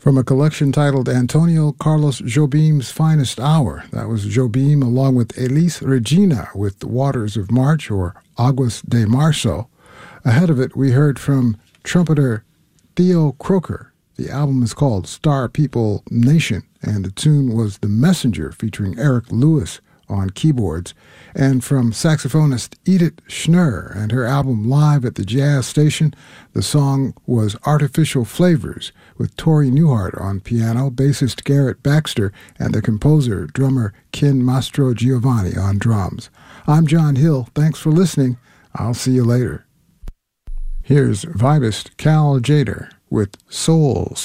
From a collection titled Antonio Carlos Jobim's Finest Hour. That was Jobim along with Elis Regina with The Waters of March, or Aguas de Marzo. Ahead of it, we heard from trumpeter Theo Croker. The album is called Star People Nation, and the tune was The Messenger, featuring Eric Lewis on keyboards, and from saxophonist Edith Schnurr and her album Live at the Jazz Station. The song was Artificial Flavors, with Tori Newhart on piano, bassist Garrett Baxter, and the composer, drummer Ken Mastro Giovanni on drums. I'm John Hill. Thanks for listening. I'll see you later. Here's vibist Cal Jader with Soul